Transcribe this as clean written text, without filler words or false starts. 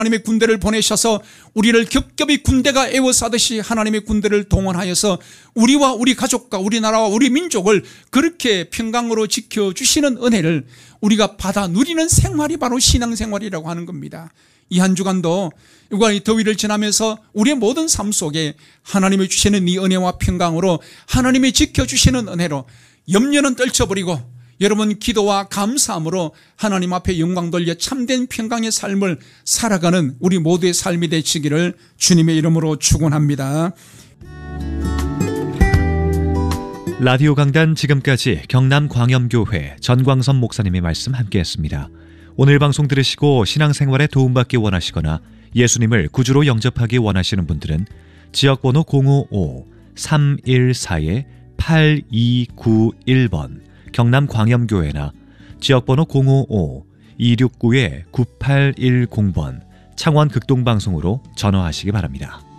하나님의 군대를 보내셔서 우리를 겹겹이 군대가 에워싸듯이 하나님의 군대를 동원하여서 우리와 우리 가족과 우리나라와 우리 민족을 그렇게 평강으로 지켜주시는 은혜를 우리가 받아 누리는 생활이 바로 신앙생활이라고 하는 겁니다. 이 한 주간도 이과 이 더위를 지나면서 우리의 모든 삶 속에 하나님이 주시는 이 은혜와 평강으로 하나님이 지켜주시는 은혜로 염려는 떨쳐버리고 여러분 기도와 감사함으로 하나님 앞에 영광 돌려 참된 평강의 삶을 살아가는 우리 모두의 삶이 되시기를 주님의 이름으로 축원합니다. 라디오 강단 지금까지 경남광염교회 전광선 목사님의 말씀 함께했습니다. 오늘 방송 들으시고 신앙생활에 도움받기 원하시거나 예수님을 구주로 영접하기 원하시는 분들은 지역번호 055-314-8291번 경남광염교회나 지역번호 055-269-9810번 창원극동방송으로 전화하시기 바랍니다.